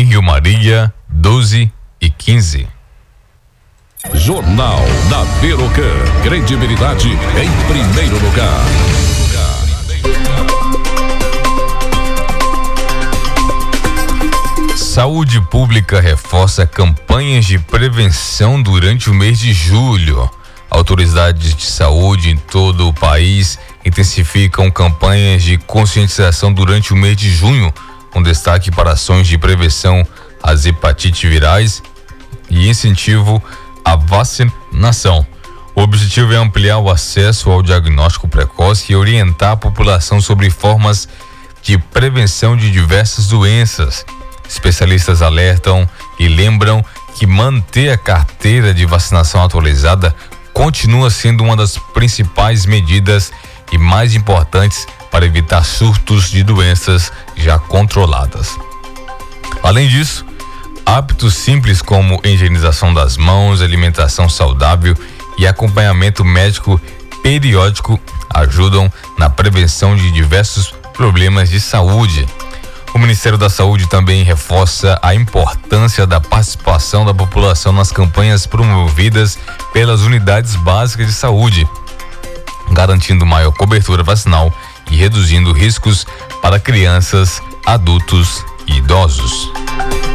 Em Rio Maria, 12h15. Jornal da Berocan. Credibilidade em primeiro lugar. Saúde Pública reforça campanhas de prevenção durante o mês de julho. Autoridades de saúde em todo o país intensificam campanhas de conscientização durante o mês de junho, com destaque para ações de prevenção às hepatites virais e incentivo à vacinação. O objetivo é ampliar o acesso ao diagnóstico precoce e orientar a população sobre formas de prevenção de diversas doenças. Especialistas alertam e lembram que manter a carteira de vacinação atualizada continua sendo uma das principais medidas e mais importantes para evitar surtos de doenças já controladas. Além disso, hábitos simples como higienização das mãos, alimentação saudável e acompanhamento médico periódico ajudam na prevenção de diversos problemas de saúde. O Ministério da Saúde também reforça a importância da participação da população nas campanhas promovidas pelas unidades básicas de saúde, garantindo maior cobertura vacinal e reduzindo riscos para crianças, adultos e idosos.